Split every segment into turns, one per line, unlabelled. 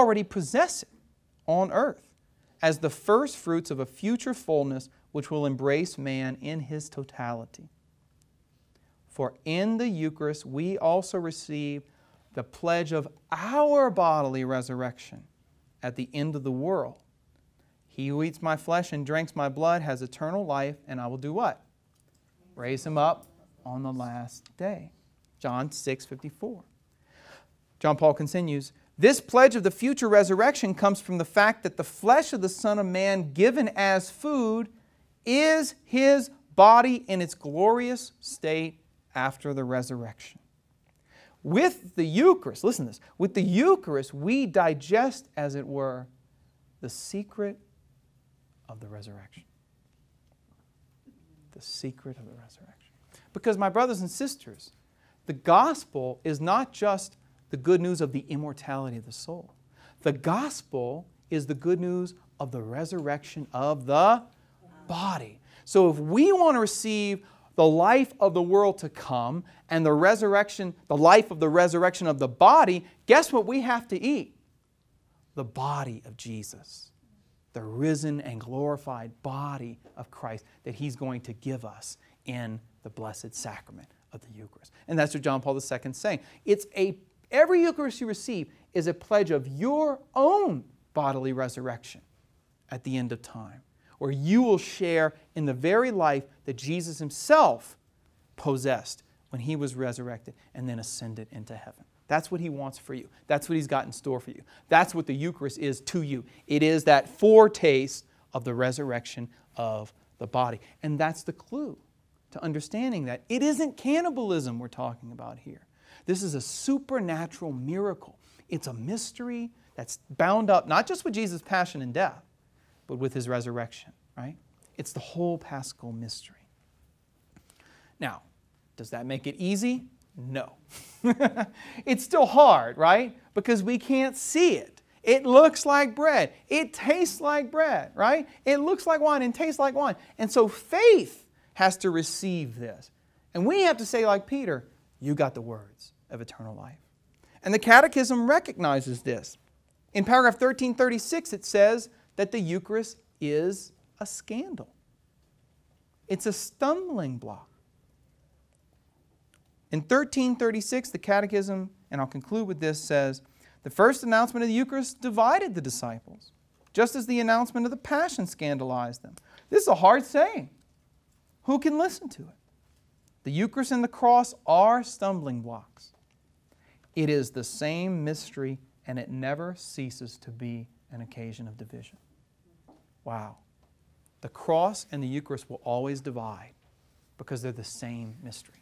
already possess it on earth as the first fruits of a future fullness which will embrace man in his totality. For in the Eucharist we also receive the pledge of our bodily resurrection at the end of the world. He who eats my flesh and drinks my blood has eternal life, and I will do what? Raise him up on the last day. John 6:54. John Paul continues, this pledge of the future resurrection comes from the fact that the flesh of the Son of Man given as food is His body in its glorious state after the resurrection. With the Eucharist, listen to this, with the Eucharist we digest, as it were, the secret of the resurrection. The secret of the resurrection. Because, my brothers and sisters, the gospel is not just the good news of the immortality of the soul. The gospel is the good news of the resurrection of the body. So if we want to receive the life of the world to come and the resurrection, the life of the resurrection of the body, guess what we have to eat? The body of Jesus. The risen and glorified body of Christ that He's going to give us in the blessed sacrament of the Eucharist. And that's what John Paul II is saying. Every Eucharist you receive is a pledge of your own bodily resurrection at the end of time, where you will share in the very life that Jesus Himself possessed when He was resurrected and then ascended into heaven. That's what He wants for you. That's what He's got in store for you. That's what the Eucharist is to you. It is that foretaste of the resurrection of the body. And that's the clue to understanding that it isn't cannibalism we're talking about here. This is a supernatural miracle. It's a mystery that's bound up not just with Jesus' passion and death, but with His resurrection, right? It's the whole Paschal mystery. Now, does that make it easy? No. It's still hard, right? Because we can't see it. It looks like bread. It tastes like bread, right? It looks like wine and tastes like wine. And so faith has to receive this. And we have to say like Peter, you got the words of eternal life. And the Catechism recognizes this. In paragraph 1336 it says that the Eucharist is a scandal. It's a stumbling block. In 1336, the Catechism, and I'll conclude with this, says, the first announcement of the Eucharist divided the disciples, just as the announcement of the Passion scandalized them. This is a hard saying. Who can listen to it? The Eucharist and the cross are stumbling blocks. It is the same mystery, and it never ceases to be an occasion of division. Wow. The cross and the Eucharist will always divide because they're the same mystery.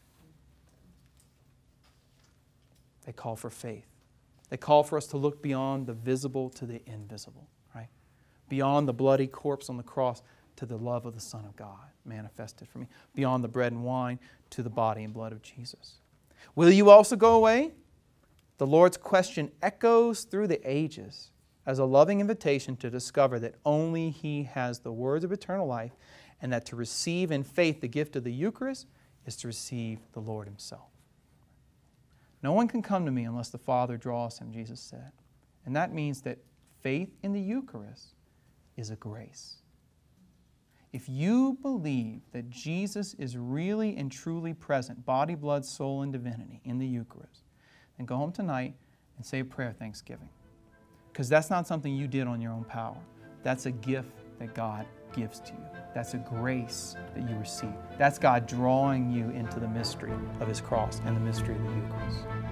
They call for faith. They call for us to look beyond the visible to the invisible, right? Beyond the bloody corpse on the cross to the love of the Son of God manifested for me. Beyond the bread and wine to the body and blood of Jesus. Will you also go away? The Lord's question echoes through the ages as a loving invitation to discover that only He has the words of eternal life, and that to receive in faith the gift of the Eucharist is to receive the Lord Himself. No one can come to me unless the Father draws him, Jesus said. And that means that faith in the Eucharist is a grace. If you believe that Jesus is really and truly present, body, blood, soul, and divinity in the Eucharist, then go home tonight and say a prayer of thanksgiving. Because that's not something you did on your own power. That's a gift that God gives to you. That's a grace that you receive. That's God drawing you into the mystery of His cross and the mystery of the Eucharist.